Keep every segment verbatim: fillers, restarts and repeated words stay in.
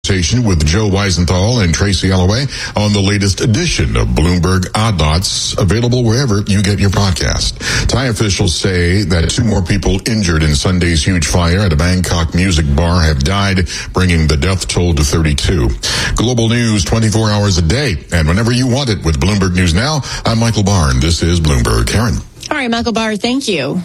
With Joe Weisenthal and Tracy Alloway on the latest edition of Bloomberg Odd Lots, available wherever you get your podcast. Thai officials say that two more people injured in Sunday's huge fire at a Bangkok music bar have died, bringing the death toll to thirty-two. Global news twenty-four hours a day, and whenever you want it with Bloomberg News Now. I'm Michael Barr, and this is Bloomberg. Karen. All right, Michael Barr, thank you.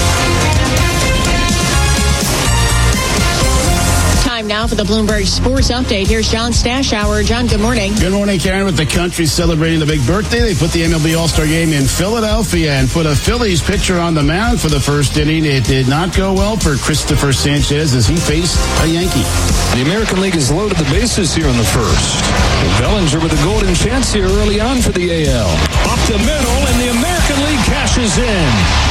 Now for the Bloomberg Sports Update. Here's John Stashower. John, good morning. Good morning, Karen. With the country celebrating the big birthday, they put the M L B All-Star Game in Philadelphia and put a Phillies pitcher on the mound for the first inning. It did not go well for Christopher Sanchez as he faced a Yankee. The American League has loaded the bases here in the first. Bellinger with a golden chance here early on for the A L. Up the middle, and the American League cashes in.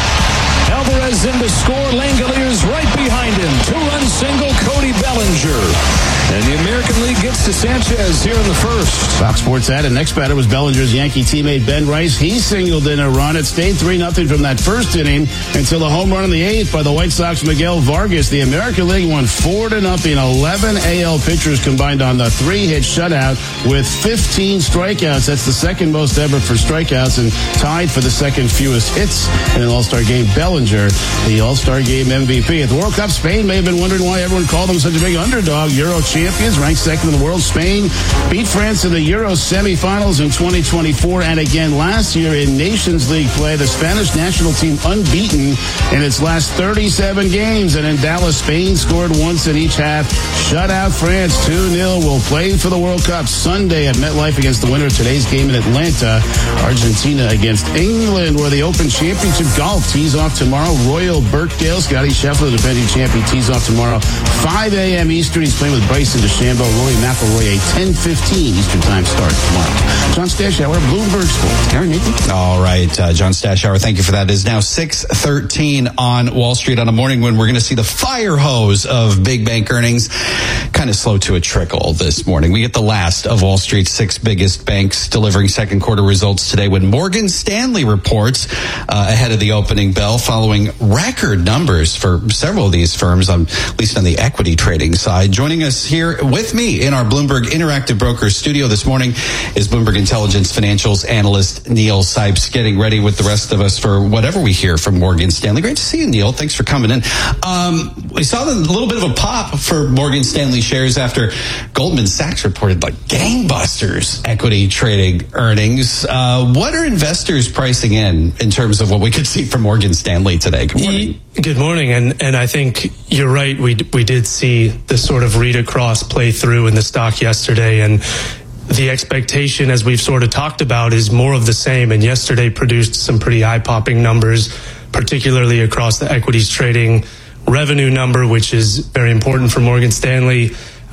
Alvarez in to score. Langoliers right behind him. Two-run single, Cody Bellinger. And the American League gets to Sanchez here in the first. Fox Sports added next batter was Bellinger's Yankee teammate Ben Rice. He singled in a run. It stayed three nothing from that first inning until a home run in the eighth by the White Sox Miguel Vargas. The American League won four to nothing. eleven A L pitchers combined on the three-hit shutout with fifteen strikeouts. That's the second most ever for strikeouts and tied for the second fewest hits in an All-Star game. Bellinger, the All-Star Game M V P. At the World Cup, Spain may have been wondering why everyone called them such a big underdog. Euro champions, ranked second in the world. Spain beat France in the Euro semifinals in twenty twenty-four and again last year in Nations League play. The Spanish national team unbeaten in its last thirty-seven games. And in Dallas, Spain scored once in each half. Shut out France two nil. Will play for the World Cup Sunday at MetLife against the winner of today's game in Atlanta. Argentina against England, where the Open Championship golf tees off tomorrow. Royal Birkdale, Scotty Scheffler, the defending champion, tees off tomorrow. five a.m. Eastern. He's playing with Bryson DeChambeau. Rory McIlroy, a ten fifteen Eastern time start tomorrow. John Stashower, Bloomberg Sports. Karen Nathan. All right, uh, John Stashower, thank you for that. It is now six thirteen on Wall Street on a morning when we're going to see the fire hose of big bank earnings kind of slow to a trickle this morning. We get the last of Wall Street's six biggest banks delivering second quarter results today when Morgan Stanley reports uh, ahead of the opening bell following record numbers for several of these firms, um, at least on the equity trading side. Joining us here with me in our Bloomberg Interactive Brokers studio this morning is Bloomberg Intelligence Financials analyst Neil Sipes, getting ready with the rest of us for whatever we hear from Morgan Stanley. Great to see you, Neil. Thanks for coming in. Um, we saw a little bit of a pop for Morgan Stanley shares after Goldman Sachs reported like gangbusters equity trading earnings. Uh, what are investors pricing in in terms of what we could see from Morgan Stanley today? Good morning. Good morning. And, and I think you're right. We, we did see this sort of read across play through in the stock yesterday. And the expectation, as we've sort of talked about, is more of the same. And yesterday produced some pretty eye-popping numbers, particularly across the equities trading revenue number, which is very important for Morgan Stanley,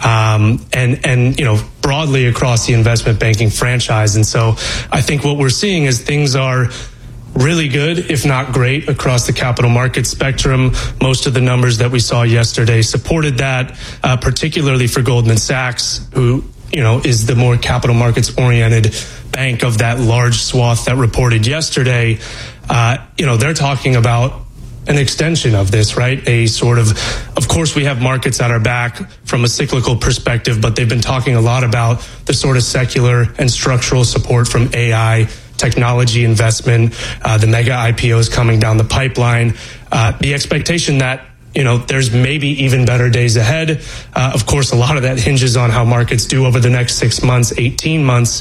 um, and, and, you know, broadly across the investment banking franchise. And so I think what we're seeing is things are really good, if not great, across the capital market spectrum. Most of the numbers that we saw yesterday supported that, uh, particularly for Goldman Sachs, who, you know, is the more capital markets oriented bank of that large swath that reported yesterday. Uh, you know, they're talking about an extension of this, right? A sort of, of course, we have markets at our back from a cyclical perspective, but they've been talking a lot about the sort of secular and structural support from A I, technology investment, uh, the mega I P Os coming down the pipeline, uh, the expectation that, you know, there's maybe even better days ahead. Uh, of course, a lot of that hinges on how markets do over the next six months, eighteen months.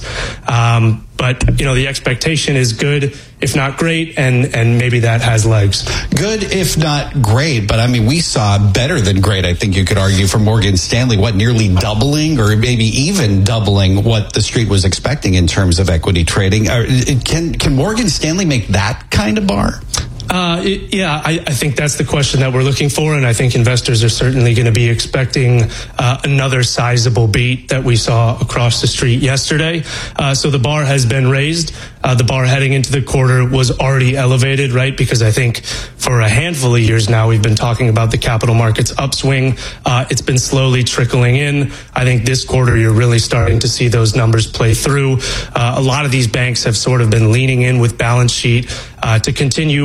Um, but, you know, the expectation is good, if not great, and, and maybe that has legs. Good, if not great. But, I mean, we saw better than great, I think you could argue, for Morgan Stanley. What, nearly doubling or maybe even doubling what the street was expecting in terms of equity trading. Uh, can, can Morgan Stanley make that kind of bar? Uh, it, yeah, I, I think that's the question that we're looking for, and I think investors are certainly going to be expecting uh, another sizable beat that we saw across the street yesterday. Uh, so the bar has been raised. Uh, the bar heading into the quarter was already elevated, right? Because I think for a handful of years now, we've been talking about the capital markets upswing. Uh, it's been slowly trickling in. I think this quarter, you're really starting to see those numbers play through. Uh, a lot of these banks have sort of been leaning in with balance sheet uh, to continue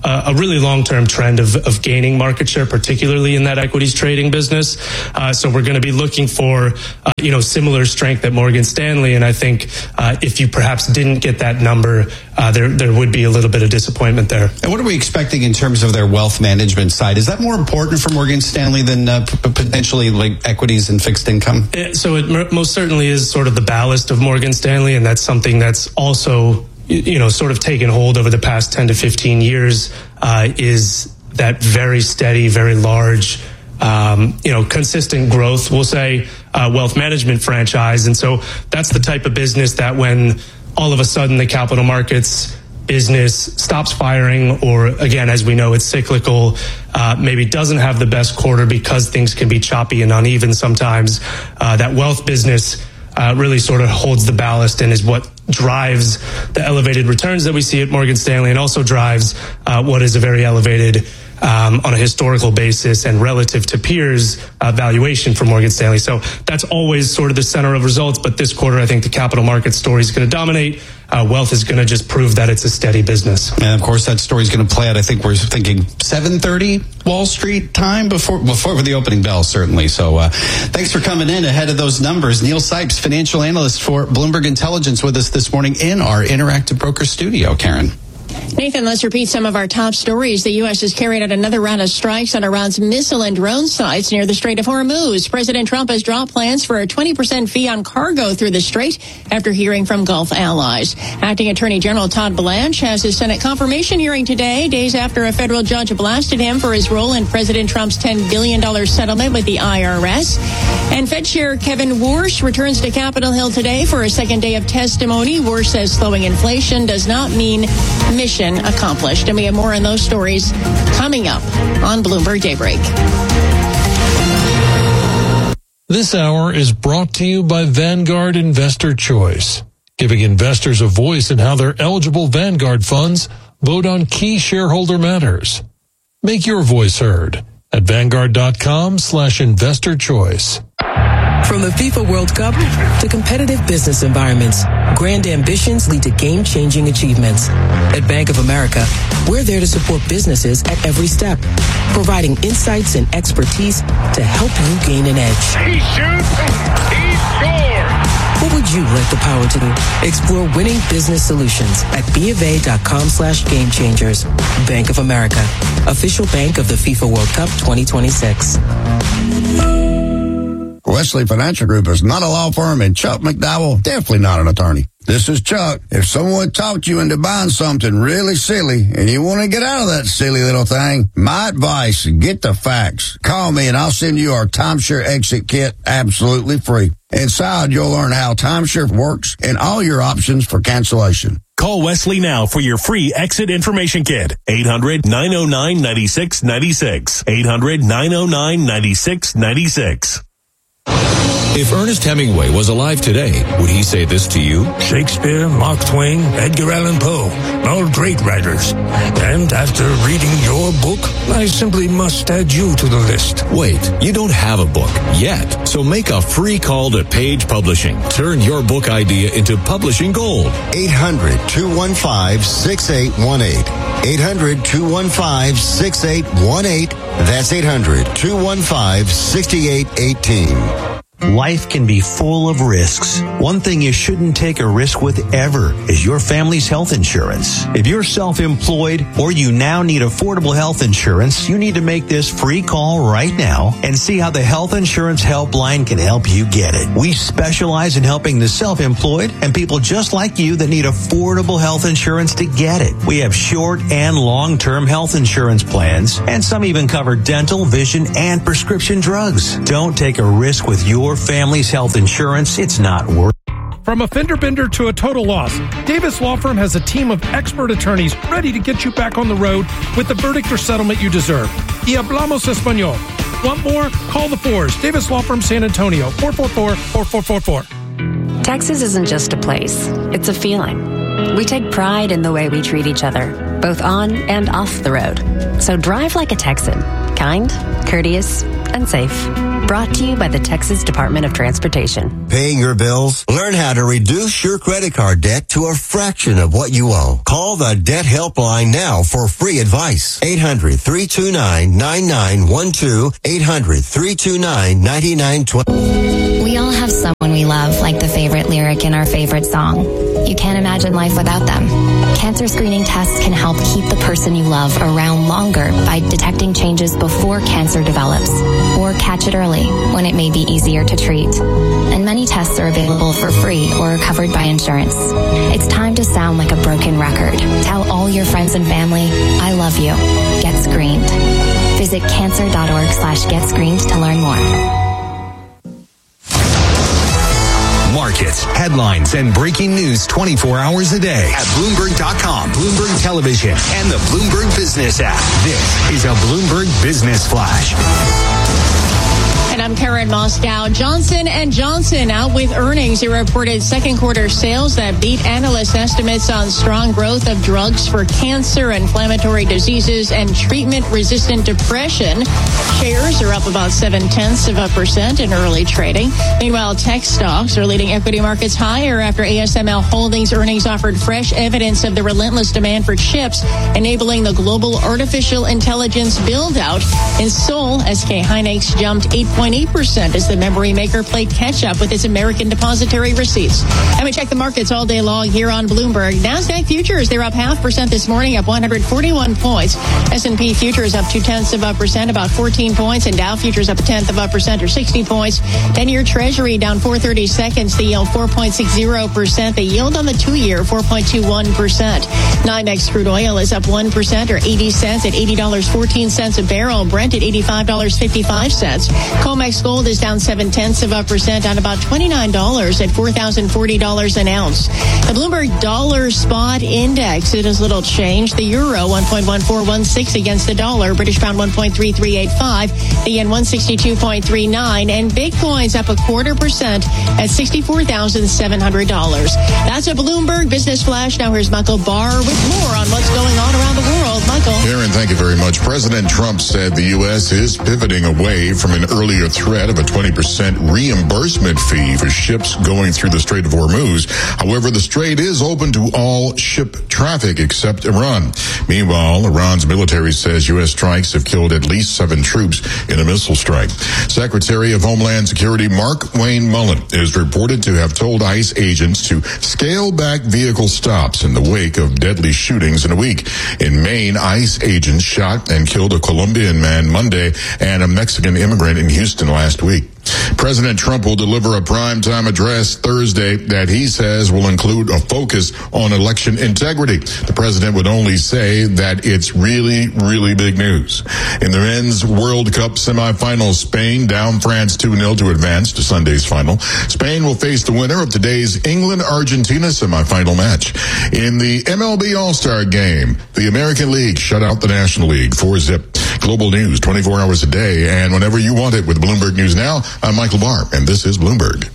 a really long-term trend of, of gaining market share, particularly in that equities trading business. Uh, so we're going to be looking for, uh, you know, similar strength at Morgan Stanley. And I think uh, if you perhaps didn't get that number, uh, there there would be a little bit of disappointment there. And what are we expecting in terms of their wealth management side? Is that more important for Morgan Stanley than uh, p- potentially like equities and fixed income? So it most certainly is sort of the ballast of Morgan Stanley, and that's something that's also, you know, sort of taken hold over the past ten to fifteen years, uh, is that very steady, very large, um, you know, consistent growth, we'll say, uh, wealth management franchise. And so that's the type of business that when all of a sudden the capital markets business stops firing, or again, as we know, it's cyclical, uh, maybe doesn't have the best quarter because things can be choppy and uneven sometimes, uh, that wealth business Uh, really sort of holds the ballast and is what drives the elevated returns that we see at Morgan Stanley, and also drives uh, what is a very elevated, um, on a historical basis and relative to peers, uh, valuation for Morgan Stanley. So that's always sort of the center of results. But this quarter, I think the capital market story is going to dominate. Uh, wealth is going to just prove that it's a steady business. And of course, that story is going to play out. I think we're thinking seven thirty Wall Street time before before the opening bell, certainly. So uh, thanks for coming in ahead of those numbers. Neil Sipes, financial analyst for Bloomberg Intelligence, with us this morning in our Interactive Broker studio. Karen. Nathan, let's repeat some of our top stories. The U S has carried out another round of strikes on Iran's missile and drone sites near the Strait of Hormuz. President Trump has dropped plans for a twenty percent fee on cargo through the strait after hearing from Gulf allies. Acting Attorney General Todd Blanche has his Senate confirmation hearing today, days after a federal judge blasted him for his role in President Trump's ten billion dollars settlement with the I R S. And Fed Chair Kevin Warsh returns to Capitol Hill today for a second day of testimony. Warsh says slowing inflation does not mean mission accomplished. And we have more on those stories coming up on Bloomberg Daybreak. This hour is brought to you by Vanguard Investor Choice, giving investors a voice in how their eligible Vanguard funds vote on key shareholder matters. Make your voice heard at Vanguard.com slash investor choice. From the FIFA World Cup to competitive business environments, grand ambitions lead to game-changing achievements. At Bank of America, we're there to support businesses at every step, providing insights and expertise to help you gain an edge. He shoots, he scores! What would you like the power to do? Explore winning business solutions at BofA.com slash game changers. Bank of America, official bank of the FIFA World Cup twenty twenty-six. Wesley Financial Group is not a law firm, and Chuck McDowell, definitely not an attorney. This is Chuck. If someone talked you into buying something really silly and you want to get out of that silly little thing, my advice, get the facts. Call me and I'll send you our timeshare exit kit absolutely free. Inside, you'll learn how timeshare works and all your options for cancellation. Call Wesley now for your free exit information kit. eight hundred, nine oh nine, nine six nine six. eight hundred, nine oh nine, nine six nine six. If Ernest Hemingway was alive today, would he say this to you? Shakespeare, Mark Twain, Edgar Allan Poe, all great writers. And after reading your book, I simply must add you to the list. Wait, you don't have a book yet, so make a free call to Page Publishing. Turn your book idea into publishing gold. eight hundred, two one five, six eight one eight. eight hundred, two one five, six eight one eight. That's eight hundred, two one five, six eight one eight. Life can be full of risks. One thing you shouldn't take a risk with ever is your family's health insurance. If you're self-employed or you now need affordable health insurance, you need to make this free call right now and see how the Health Insurance Helpline can help you get it. We specialize in helping the self-employed and people just like you that need affordable health insurance to get it. We have short and long-term health insurance plans, and some even cover dental, vision, and prescription drugs. Don't take a risk with your family's health insurance. It's not worth it. From a fender bender to a total loss, Davis Law Firm has a team of expert attorneys ready to get you back on the road with the verdict or settlement you deserve. Y hablamos español. Want more? Call the fours. Davis Law Firm San Antonio, four four four, four four four four. Texas isn't just a place. It's a feeling. We take pride in the way we treat each other, both on and off the road. So drive like a Texan. Kind, courteous, and safe. Brought to you by the Texas Department of Transportation. Paying your bills? Learn how to reduce your credit card debt to a fraction of what you owe. Call the Debt Helpline now for free advice. eight hundred, three two nine, nine nine one two. eight hundred, three two nine, nine nine two zero. We all have someone we love, like the favorite lyric in our favorite song. You can't imagine life without them. Cancer screening tests can help keep the person you love around longer by detecting changes before cancer develops, or catch it early when it may be easier to treat. And many tests are available for free or are covered by insurance. It's time to sound like a broken record. Tell all your friends and family, I love you. Get screened. Visit cancer.org slash get screened to learn more. Markets, headlines, and breaking news twenty-four hours a day at Bloomberg dot com, Bloomberg Television, and the Bloomberg Business app. This is a Bloomberg Business Flash. And I'm Karen Moscow. Johnson and Johnson out with earnings. It reported second quarter sales that beat analyst estimates on strong growth of drugs for cancer, inflammatory diseases, and treatment-resistant depression. Shares are up about seven-tenths of a percent in early trading. Meanwhile, tech stocks are leading equity markets higher after A S M L Holdings earnings offered fresh evidence of the relentless demand for chips, enabling the global artificial intelligence build-out. In Seoul, S K Hynix jumped eight point eight percent as the memory maker played catch-up with its American depository receipts. And we check the markets all day long here on Bloomberg. NASDAQ futures, they're up half percent this morning, up one hundred forty-one points. S and P futures up two-tenths of a percent, about fourteen points. And Dow futures up a tenth of a percent, or sixty points. ten-year Treasury down four thirty seconds. The yield four point six zero percent. The yield on the two-year four point two one percent. NYMEX crude oil is up one percent, or eighty cents at eighty dollars and fourteen cents a barrel. Brent at eighty-five dollars and fifty-five cents. COMEX gold is down seven-tenths of a percent on about twenty-nine dollars at four thousand forty dollars an ounce. The Bloomberg Dollar Spot Index, it is little change. The euro one point one four one six against the dollar. British pound one point three three eight five. The yen one sixty-two point three nine. And Bitcoin's up a quarter percent at sixty-four thousand seven hundred dollars. That's a Bloomberg Business Flash. Now here's Michael Barr with more on what's going on around the world. Michael. Karen, thank you very much. President Trump said the U S is pivoting away from an earlier threat of a twenty percent reimbursement fee for ships going through the Strait of Hormuz. However, the strait is open to all ship traffic except Iran. Meanwhile, Iran's military says U S strikes have killed at least seven troops in a missile strike. Secretary of Homeland Security Mark Wayne Mullen is reported to have told ICE agents to scale back vehicle stops in the wake of deadly shootings in a week. In Maine, ICE agents shot and killed a Colombian man Monday and a Mexican immigrant in Houston last week. President Trump will deliver a primetime address Thursday that he says will include a focus on election integrity. The president would only say that it's really, really big news. In the Men's World Cup semifinals, Spain down France two nil to advance to Sunday's final. Spain will face the winner of today's England-Argentina semifinal match. In the M L B All-Star Game, the American League shut out the National League four zip. Global news twenty-four hours a day and whenever you want it with Bloomberg News Now. I'm Michael Barr, and this is Bloomberg.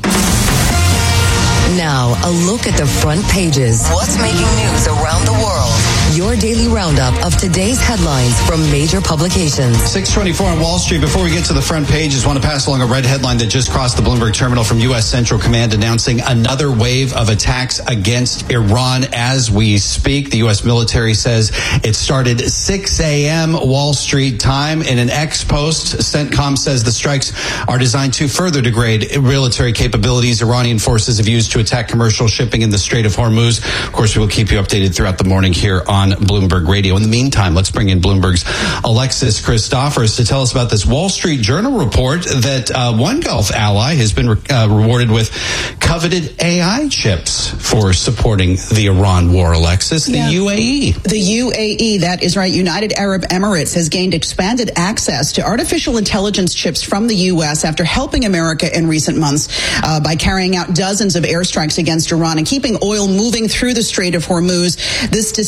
Now, a look at the front pages. What's making news around the world? Your daily roundup of today's headlines from major publications. six twenty-four on Wall Street. Before we get to the front page, just want to pass along a red headline that just crossed the Bloomberg terminal from U S Central Command announcing another wave of attacks against Iran as we speak. The U S military says it started six a.m. Wall Street time. In an X post, CENTCOM says the strikes are designed to further degrade military capabilities Iranian forces have used to attack commercial shipping in the Strait of Hormuz. Of course, we will keep you updated throughout the morning here on Bloomberg Radio. In the meantime, let's bring in Bloomberg's Alexis Christophorous to tell us about this Wall Street Journal report that uh, one Gulf ally has been re- uh, rewarded with coveted A I chips for supporting the Iran war. Alexis, the yeah. U A E. The U A E, that is right. United Arab Emirates has gained expanded access to artificial intelligence chips from the U S after helping America in recent months uh, by carrying out dozens of airstrikes against Iran and keeping oil moving through the Strait of Hormuz. This decision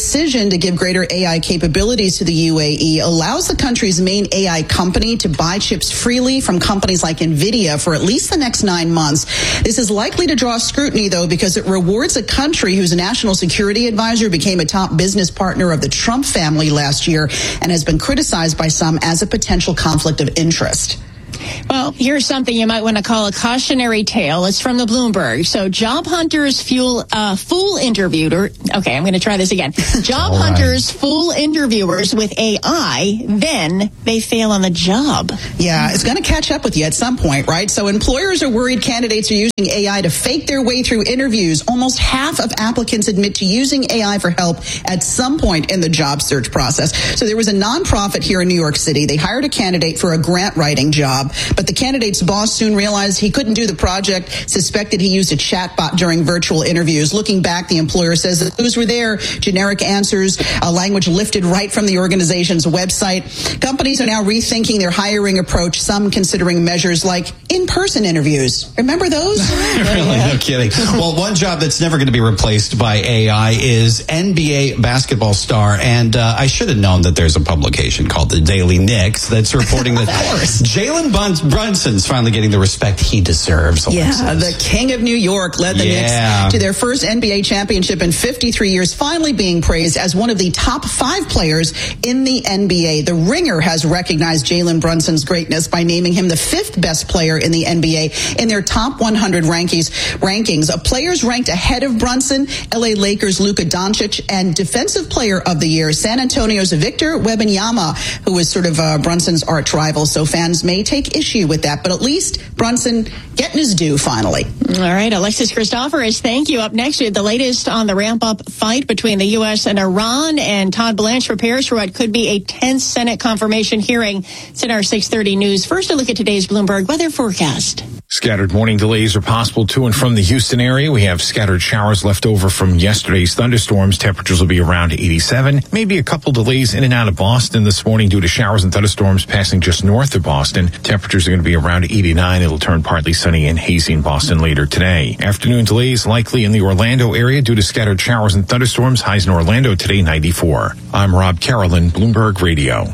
decision to give greater A I capabilities to the U A E allows the country's main A I company to buy chips freely from companies like NVIDIA for at least the next nine months. This is likely to draw scrutiny, though, because it rewards a country whose national security advisor became a top business partner of the Trump family last year and has been criticized by some as a potential conflict of interest. Well, here's something you might want to call a cautionary tale. It's from the Bloomberg. So job hunters fuel, uh, fool interviewer. Okay, I'm going to try this again. Job right. hunters fool interviewers with A I, then they fail on the job. Yeah, it's going to catch up with you at some point, right? So employers are worried candidates are using A I to fake their way through interviews. Almost half of applicants admit to using A I for help at some point in the job search process. So there was a nonprofit here in New York City. They hired a candidate for a grant writing job. But the candidate's boss soon realized he couldn't do the project, suspected he used a chatbot during virtual interviews. Looking back, the employer says the clues were there, generic answers, a language lifted right from the organization's website. Companies are now rethinking their hiring approach, some considering measures like in-person interviews. Remember those? Really, no kidding. Well, one job that's never going to be replaced by A I is N B A basketball star. And uh, I should have known that there's a publication called the Daily Knicks that's reporting that Jalen Brunson's finally getting the respect he deserves. Alexis. Yeah, the king of New York led the yeah. Knicks to their first N B A championship in fifty-three years, finally being praised as one of the top five players in the N B A. The Ringer has recognized Jalen Brunson's greatness by naming him the fifth best player in the N B A in their top one hundred rankings. Rankings. Of players ranked ahead of Brunson, L A Lakers' Luka Doncic, and Defensive Player of the Year, San Antonio's Victor Wembanyama, who is sort of uh, Brunson's arch rival. So fans may take issue with that, but at least Brunson getting his due finally. All right, Alexis Christoforous, thank you. Up next, we have the latest on the ramp-up fight between the U S and Iran, and Todd Blanche prepares for what could be a tense Senate confirmation hearing. It's in our six thirty news. First, a look at today's Bloomberg weather forecast. Scattered morning delays are possible to and from the Houston area. We have scattered showers left over from yesterday's thunderstorms. Temperatures will be around eighty-seven. Maybe a couple delays in and out of Boston this morning due to showers and thunderstorms passing just north of Boston. Temperatures are going to be around eighty-nine. It'll turn partly sunny and hazy in Boston later today. Afternoon delays likely in the Orlando area due to scattered showers and thunderstorms. Highs in Orlando today, ninety-four. I'm Rob Carolyn, Bloomberg Radio.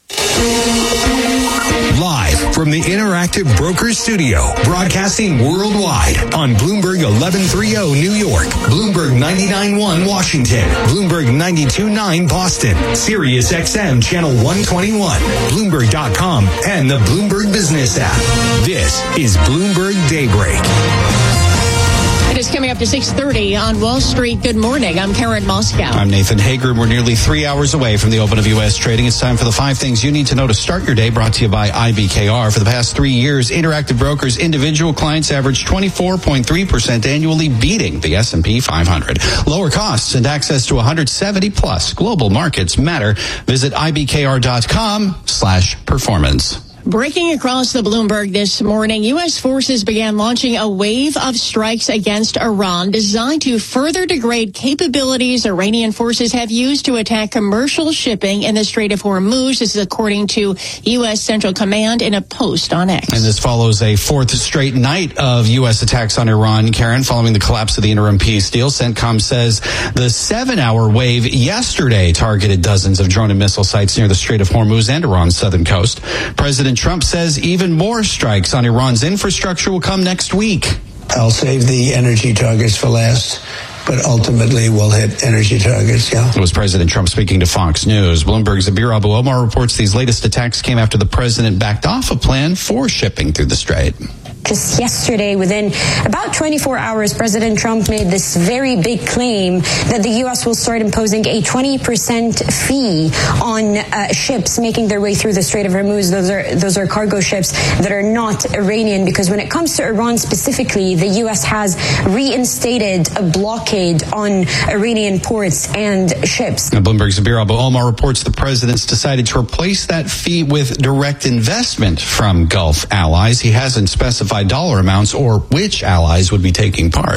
Live from the Interactive Brokers Studio, broadcasting worldwide on Bloomberg eleven thirty New York, Bloomberg ninety-nine point one Washington, Bloomberg ninety-two point nine Boston, Sirius X M Channel one twenty-one, Bloomberg dot com, and the Bloomberg Business app. This is Bloomberg Daybreak. It is coming up to six thirty on Wall Street. Good morning. I'm Karen Moscow. I'm Nathan Hager. We're nearly three hours away from the open of U S trading. It's time for the five things you need to know to start your day, brought to you by I B K R. For the past three years, Interactive Brokers individual clients averaged twenty-four point three percent annually, beating the S and P five hundred. Lower costs and access to one hundred seventy plus global markets matter. Visit I B K R dot com slash performance. Breaking across the Bloomberg this morning, U S forces began launching a wave of strikes against Iran designed to further degrade capabilities Iranian forces have used to attack commercial shipping in the Strait of Hormuz. This is according to U S Central Command in a post on X. And this follows a fourth straight night of U S attacks on Iran, Karen, following the collapse of the interim peace deal. CENTCOM says the seven-hour wave yesterday targeted dozens of drone and missile sites near the Strait of Hormuz and Iran's southern coast. President Trump says even more strikes on Iran's infrastructure will come next week. I'll save the energy targets for last, but ultimately we'll hit energy targets, yeah. It was President Trump speaking to Fox News. Bloomberg's Abir Abu Omar reports these latest attacks came after the president backed off a plan for shipping through the strait. Just yesterday, within about twenty-four hours, President Trump made this very big claim that the U S will start imposing a twenty percent fee on uh, ships making their way through the Strait of Hormuz. Those are those are cargo ships that are not Iranian, because when it comes to Iran specifically, the U S has reinstated a blockade on Iranian ports and ships. Now, Bloomberg's Abir Abu Omar reports the president's decided to replace that fee with direct investment from Gulf allies. He hasn't specified dollar amounts or which allies would be taking part.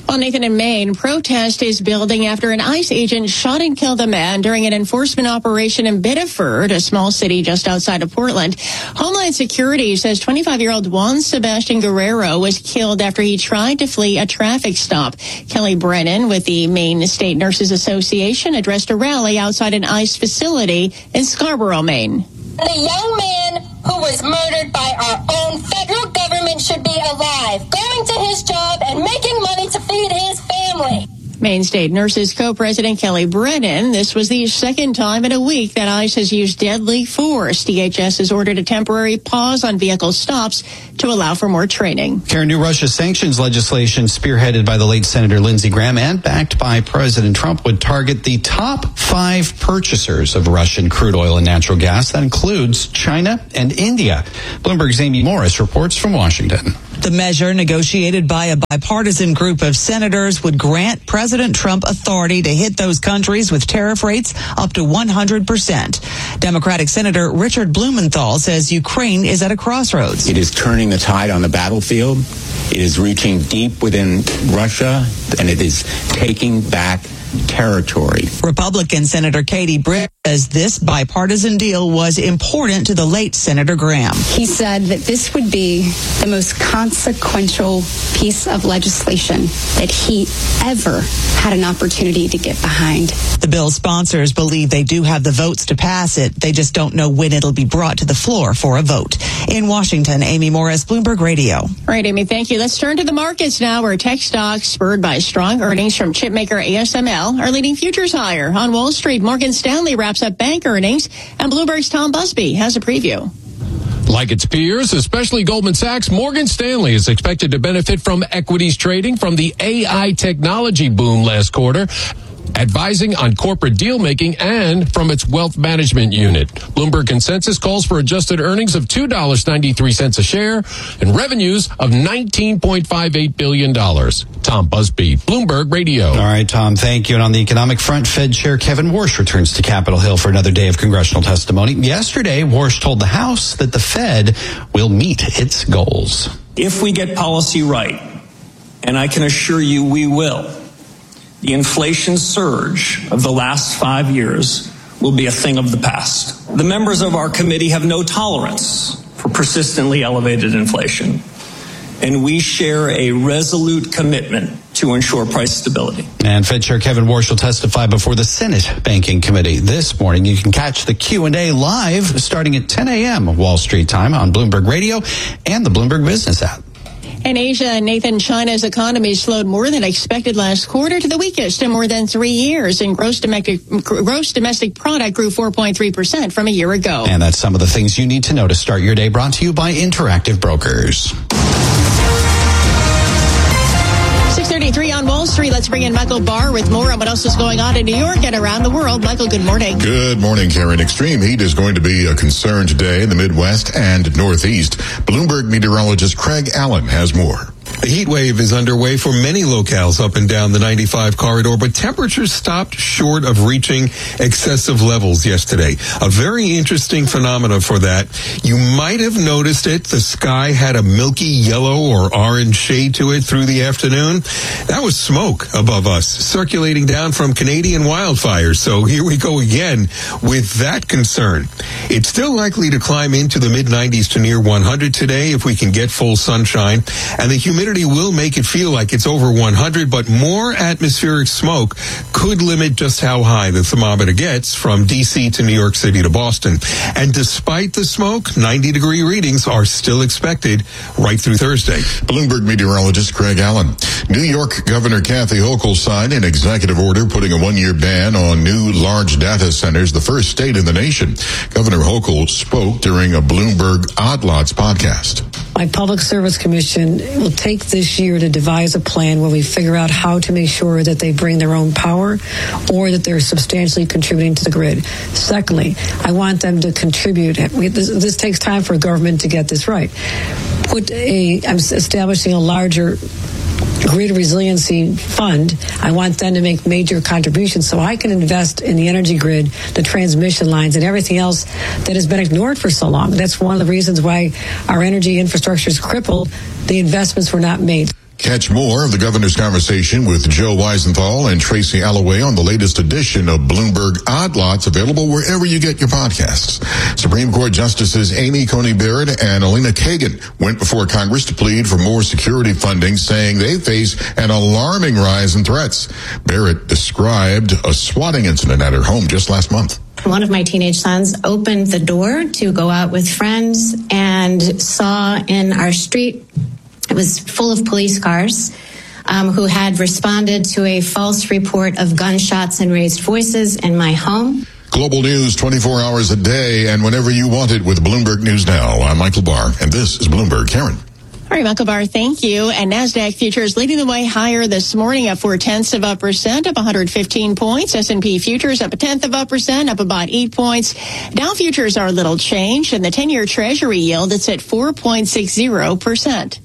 Well, Nathan, in Maine, protest is building after an ICE agent shot and killed a man during an enforcement operation in Biddeford, a small city just outside of Portland. Homeland Security says twenty-five-year-old Juan Sebastian Guerrero was killed after he tried to flee a traffic stop. Kelly Brennan with the Maine State Nurses Association addressed a rally outside an ICE facility in Scarborough, Maine. The young man who was murdered by our own federal government should be alive, going to his job and making money to feed his family. Maine State Nurses Co-President Kelly Brennan, this was the second time in a week that ICE has used deadly force. D H S has ordered a temporary pause on vehicle stops to allow for more training. Karen, new Russia sanctions legislation spearheaded by the late Senator Lindsey Graham and backed by President Trump would target the top five purchasers of Russian crude oil and natural gas. That includes China and India. Bloomberg's Amy Morris reports from Washington. The measure, negotiated by a bipartisan group of senators, would grant President Trump authority to hit those countries with tariff rates up to one hundred percent. Democratic Senator Richard Blumenthal says Ukraine is at a crossroads. It is turning the tide on the battlefield. It is reaching deep within Russia, and it is taking back territory. Republican Senator Katie Britt says this bipartisan deal was important to the late Senator Graham. He said that this would be the most consequential piece of legislation that he ever had an opportunity to get behind. The bill's sponsors believe they do have the votes to pass it. They just don't know when it'll be brought to the floor for a vote. In Washington, Amy Morris, Bloomberg Radio. All right, Amy, thank you. Let's turn to the markets now, where tech stocks, spurred by strong earnings from chipmaker A S M L, are leading futures higher. On Wall Street, Morgan Stanley wraps up bank earnings, and Bloomberg's Tom Busby has a preview. Like its peers, especially Goldman Sachs, Morgan Stanley is expected to benefit from equities trading from the A I technology boom last quarter, advising on corporate deal making, and from its wealth management unit. Bloomberg consensus calls for adjusted earnings of two dollars and ninety-three cents a share and revenues of nineteen point five eight billion dollars. Tom Busby, Bloomberg Radio. All right, Tom, thank you. And on the economic front, Fed Chair Kevin Warsh returns to Capitol Hill for another day of congressional testimony. Yesterday, Warsh told the House that the Fed will meet its goals. If we get policy right, and I can assure you we will, the inflation surge of the last five years will be a thing of the past. The members of our committee have no tolerance for persistently elevated inflation, and we share a resolute commitment to ensure price stability. And Fed Chair Kevin Warsh will testify before the Senate Banking Committee this morning. You can catch the Q and A live starting at ten a.m. Wall Street time on Bloomberg Radio and the Bloomberg Business app. In Asia, Nathan, China's economy slowed more than expected last quarter to the weakest in more than three years, and gross domestic, gross domestic product grew four point three percent from a year ago. And that's some of the things you need to know to start your day, brought to you by Interactive Brokers. six thirty-three on Wall Street. Let's bring in Michael Barr with more on what else is going on in New York and around the world. Michael, good morning. Good morning, Karen. Extreme heat is going to be a concern today in the Midwest and Northeast. Bloomberg meteorologist Craig Allen has more. The heat wave is underway for many locales up and down the ninety-five corridor, but temperatures stopped short of reaching excessive levels yesterday. A very interesting phenomena for that. You might have noticed it. The sky had a milky yellow or orange shade to it through the afternoon. That was smoke above us, circulating down from Canadian wildfires. So here we go again with that concern. It's still likely to climb into the mid nineties to near one hundred today if we can get full sunshine, and the humidity will make it feel like it's over one hundred, but more atmospheric smoke could limit just how high the thermometer gets from D C to New York City to Boston. And despite the smoke, ninety degree readings are still expected right through Thursday. Bloomberg meteorologist Craig Allen. New York Governor Kathy Hochul signed an executive order putting a one-year ban on new large data centers, the first state in the nation. Governor Hochul spoke during a Bloomberg Odd Lots podcast. My Public Service Commission will take this year to devise a plan where we figure out how to make sure that they bring their own power or that they're substantially contributing to the grid. Secondly, I want them to contribute. We, this, this takes time for government to get this right. Put a, I'm establishing a larger grid resiliency fund. I want them to make major contributions so I can invest in the energy grid, the transmission lines, and everything else that has been ignored for so long. That's one of the reasons why our energy infrastructure is crippled. The investments were not made. Catch more of the governor's conversation with Joe Weisenthal and Tracy Alloway on the latest edition of Bloomberg Odd Lots, available wherever you get your podcasts. Supreme Court Justices Amy Coney Barrett and Elena Kagan went before Congress to plead for more security funding, saying they face an alarming rise in threats. Barrett described a swatting incident at her home just last month. One of my teenage sons opened the door to go out with friends and saw in our street, it was full of police cars um, who had responded to a false report of gunshots and raised voices in my home. Global news twenty-four hours a day and whenever you want it with Bloomberg News Now. I'm Michael Barr, and this is Bloomberg. Karen. All right, Michael Barr, thank you. And NASDAQ futures leading the way higher this morning, up four tenths of a percent, up one hundred fifteen points. S and P futures up a tenth of a percent, up about eight points. Dow futures are a little changed, and the ten-year Treasury yield, it's at four point six zero percent.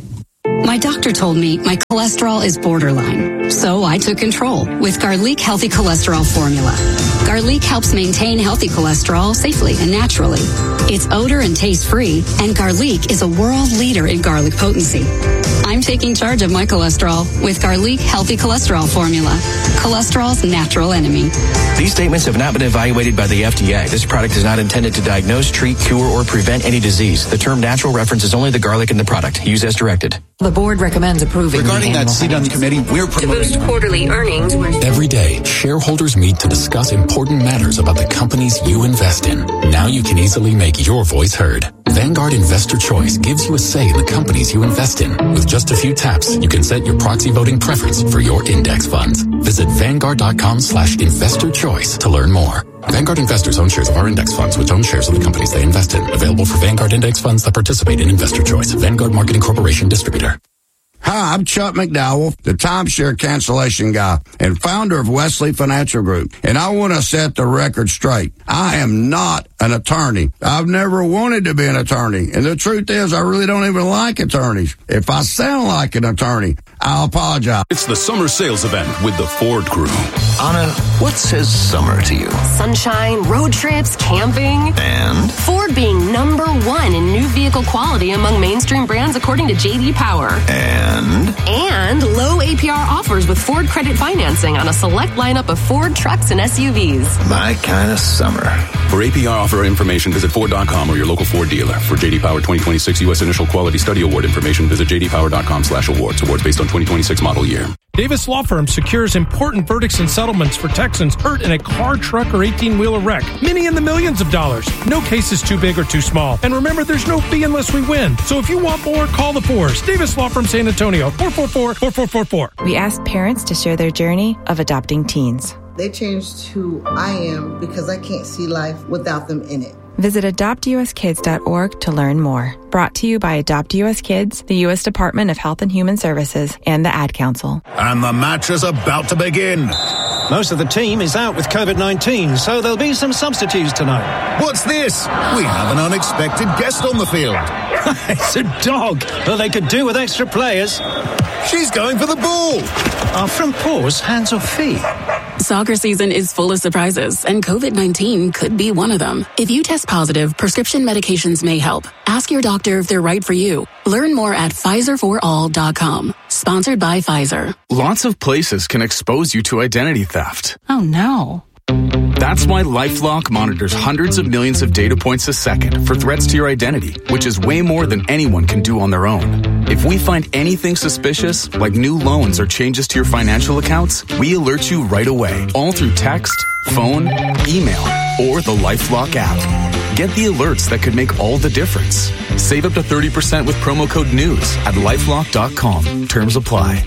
My doctor told me my cholesterol is borderline, so I took control with Garlic Healthy Cholesterol Formula. Garlic helps maintain healthy cholesterol safely and naturally. It's odor and taste free, and Garlic is a world leader in garlic potency. I'm taking charge of my cholesterol with Garlic Healthy Cholesterol Formula, cholesterol's natural enemy. These statements have not been evaluated by the F D A. This product is not intended to diagnose, treat, cure, or prevent any disease. The term natural references only the garlic in the product. Use as directed. The board recommends approving. Regarding that seat on the committee, we're promoting to boost quarterly earnings. Every day, shareholders meet to discuss important matters about the companies you invest in. Now you can easily make your voice heard. Vanguard Investor Choice gives you a say in the companies you invest in. With just a few taps, you can set your proxy voting preference for your index funds. Visit Vanguard.com slash investor choice to learn more. Vanguard investors own shares of our index funds, which own shares of the companies they invest in. Available for Vanguard index funds that participate in Investor Choice. Vanguard Marketing Corporation Distributor. Hi, I'm Chuck McDowell, the timeshare cancellation guy and founder of Wesley Financial Group. And I want to set the record straight. I am not an attorney. I've never wanted to be an attorney. And the truth is, I really don't even like attorneys. If I sound like an attorney, I'll apologize. It's the summer sales event with the Ford Crew. Anna, what says summer to you? Sunshine, road trips, camping. And? Ford being number one in new vehicle quality among mainstream brands according to J D Power. And? And low A P R offers with Ford credit financing on a select lineup of Ford trucks and S U Vs. My kind of summer. For A P R offer information, visit Ford dot com or your local Ford dealer. For J D Power twenty twenty-six U S Initial Quality Study Award information, visit J D Power dot com slash awards. Awards based on twenty twenty-six model year. Davis Law Firm secures important verdicts and settlements for Texans hurt in a car, truck, or eighteen-wheeler wreck. Many in the millions of dollars. No case is too big or too small. And remember, there's no fee unless we win. So if you want more, call the Fours. Davis Law Firm San Antonio, four four four, four four four four. We asked parents to share their journey of adopting teens. They changed who I am because I can't see life without them in it. Visit adopt u s kids dot org to learn more. Brought to you by Adopt U S Kids, the U S Department of Health and Human Services, and the Ad Council. And the match is about to begin. Most of the team is out with covid nineteen, so there'll be some substitutes tonight. What's this? We have an unexpected guest on the field. It's a dog. Well, they could do with extra players. She's going for the ball. Are front paws hands or feet? Soccer season is full of surprises, and covid nineteen could be one of them. If you test positive, prescription medications may help. Ask your doctor if they're right for you. Learn more at Pfizer for all dot com. Sponsored by Pfizer. Lots of places can expose you to identity theft. Oh, no. That's why LifeLock monitors hundreds of millions of data points a second for threats to your identity, which is way more than anyone can do on their own. If we find anything suspicious, like new loans or changes to your financial accounts, we alert you right away, all through text, phone, email, or the LifeLock app. Get the alerts that could make all the difference. Save up to thirty percent with promo code NEWS at lifelock dot com. Terms apply.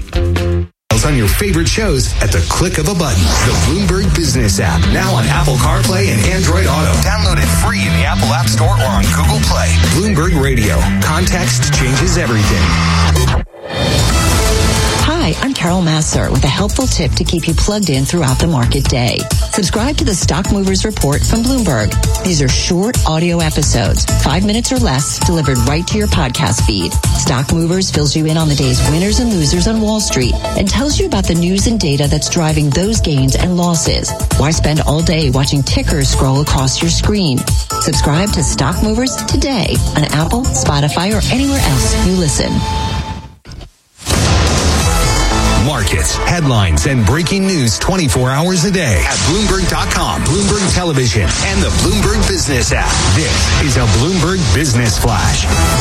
On your favorite shows at the click of a button. The Bloomberg Business app, now on Apple CarPlay and Android Auto. Download it free in the Apple App Store or on Google Play. Bloomberg Radio. Context changes everything. Hi, I'm Carol Masser with a helpful tip to keep you plugged in throughout the market day. Subscribe to the Stock Movers Report from Bloomberg. These are short audio episodes, five minutes or less, delivered right to your podcast feed. Stock Movers fills you in on the day's winners and losers on Wall Street and tells you about the news and data that's driving those gains and losses. Why spend all day watching tickers scroll across your screen? Subscribe to Stock Movers today on Apple, Spotify, or anywhere else you listen. markets, headlines, and breaking news twenty-four hours a day at Bloomberg dot com, Bloomberg Television, and the Bloomberg Business app. This is a Bloomberg Business Flash.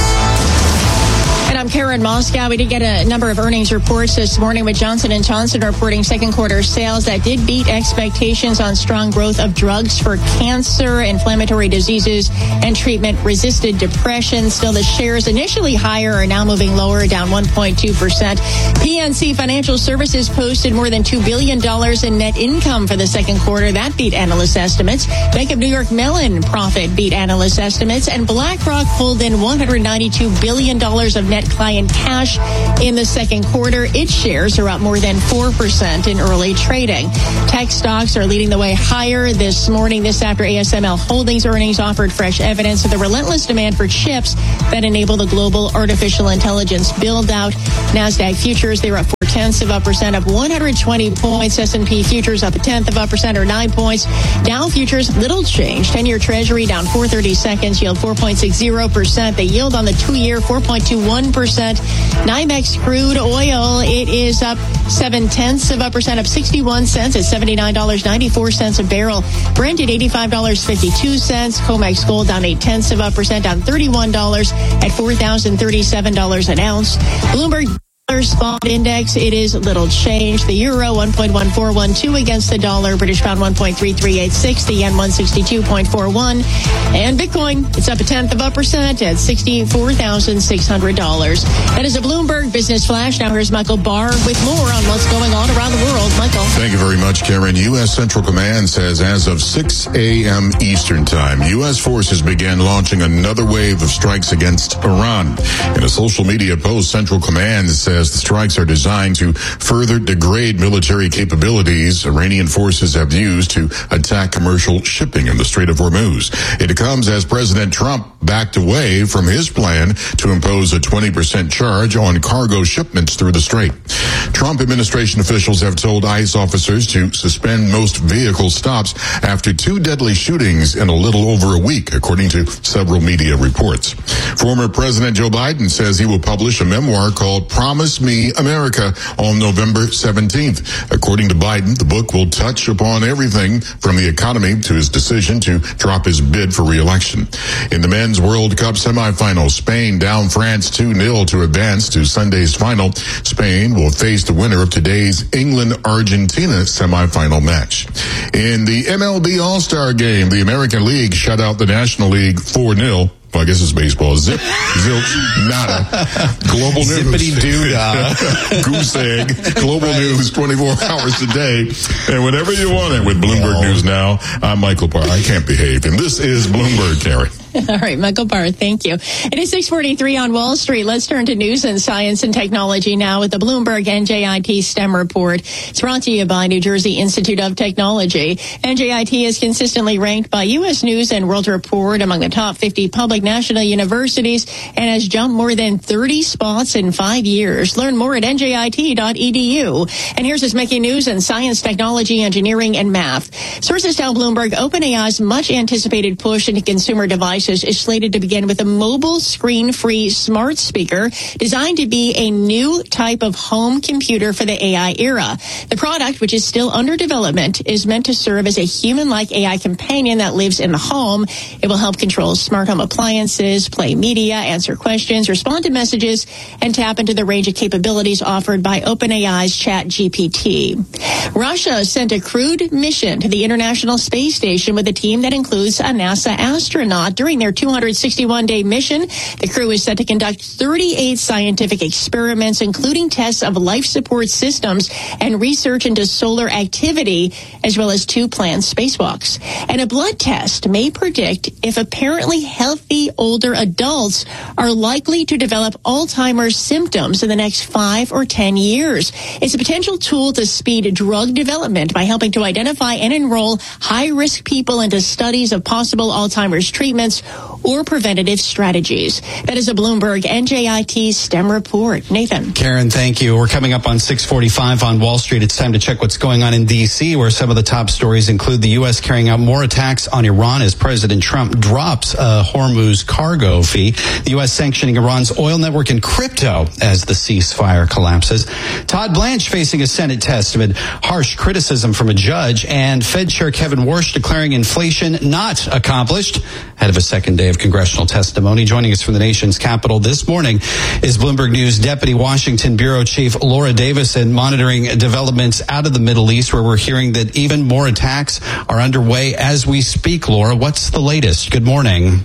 And I'm Karen Moscow. We did get a number of earnings reports this morning, with Johnson and Johnson reporting second quarter sales that did beat expectations on strong growth of drugs for cancer, inflammatory diseases, and treatment-resistant depression. Still, the shares initially higher are now moving lower, down one point two percent. P N C Financial Services posted more than two billion dollars in net income for the second quarter. That beat analyst estimates. Bank of New York Mellon profit beat analyst estimates. And BlackRock pulled in one hundred ninety-two billion dollars of net client cash in the second quarter. Its shares are up more than four percent in early trading. Tech stocks are leading the way higher this morning. This after A S M L Holdings earnings offered fresh evidence of the relentless demand for chips that enable the global artificial intelligence build-out. NASDAQ futures, they were up four tenths of a percent, up one hundred twenty points. S and P futures up a tenth of a percent, or nine points. Dow futures, little change. ten-year Treasury down four thirty-seconds, yield four point six zero percent. The yield on the two-year, four point two one percent. NYMEX crude oil, it is up seven tenths of a percent, up sixty-one cents at seventy-nine dollars and ninety-four cents a barrel. Brent at eighty-five dollars and fifty-two cents. COMEX gold down eight tenths of a percent, down thirty-one dollars at four thousand thirty-seven dollars an ounce. Bloomberg spot index, it is little change. The euro one point one four one two against the dollar. British pound one point three three eight six. The yen one sixty-two point four one. And Bitcoin, it's up a tenth of a percent at sixty-four thousand six hundred dollars. That is a Bloomberg Business Flash. Now here's Michael Barr with more on what's going on around the world. Michael. Thank you very much, Karen. U S Central Command says as of six a.m. Eastern Time, U S forces began launching another wave of strikes against Iran. In a social media post, Central Command says the strikes are designed to further degrade military capabilities Iranian forces have used to attack commercial shipping in the Strait of Hormuz. It comes as President Trump backed away from his plan to impose a twenty percent charge on cargo shipments through the strait. Trump administration officials have told ICE officers to suspend most vehicle stops after two deadly shootings in a little over a week, according to several media reports. Former President Joe Biden says he will publish a memoir called Promise Me America on November seventeenth. According to Biden, the book will touch upon everything from the economy to his decision to drop his bid for re-election. In the Men's World Cup semifinal, Spain down France two nil to advance to Sunday's final. Spain will face the winner of today's England-Argentina semifinal match. In the M L B All-Star Game, the American League shut out the National League four nil. Well, I guess it's baseball. Zip, zilch, nada. Global news. Zippity-doo-dah. Goose egg. Global news twenty-four hours a day. And whenever you want it with Bloomberg News Now, I'm Michael Barr. I can't behave. And this is Bloomberg, Carrie. All right, Michael Barr, thank you. It is six forty-three on Wall Street. Let's turn to news and science and technology now with the Bloomberg N J I T STEM report. It's brought to you by New Jersey Institute of Technology. N J I T is consistently ranked by U S News and World Report among the top fifty public national universities and has jumped more than thirty spots in five years. Learn more at N J I T dot E D U. And here's what's making news in science, technology, engineering, and math. Sources tell Bloomberg OpenAI's much-anticipated push into consumer devices is slated to begin with a mobile screen-free smart speaker designed to be a new type of home computer for the A I era. The product, which is still under development, is meant to serve as a human-like A I companion that lives in the home. It will help control smart home appliances, play media, answer questions, respond to messages, and tap into the range of capabilities offered by OpenAI's ChatGPT. Russia sent a crewed mission to the International Space Station with a team that includes a NASA astronaut. During their two hundred sixty-one day mission, the crew is set to conduct thirty-eight scientific experiments, including tests of life support systems and research into solar activity, as well as two planned spacewalks. And a blood test may predict if apparently healthy older adults are likely to develop Alzheimer's symptoms in the next five or ten years. It's a potential tool to speed drug development by helping to identify and enroll high-risk people into studies of possible Alzheimer's treatments or preventative strategies. That is a Bloomberg N J I T STEM report. Nathan. Karen, thank you. We're coming up on six forty-five on Wall Street. It's time to check what's going on in D C, where some of the top stories include the U S carrying out more attacks on Iran as President Trump drops a Hormuz cargo fee, the U S sanctioning Iran's oil network and crypto as the ceasefire collapses, Todd Blanche facing a Senate test amid harsh criticism from a judge, and Fed Chair Kevin Warsh declaring inflation not accomplished ahead of a second day of congressional testimony. Joining us from the nation's capital this morning is Bloomberg News Deputy Washington Bureau Chief Laura Davison, monitoring developments out of the Middle East, where we're hearing that even more attacks are underway as we speak. Laura, what's the latest? Good morning.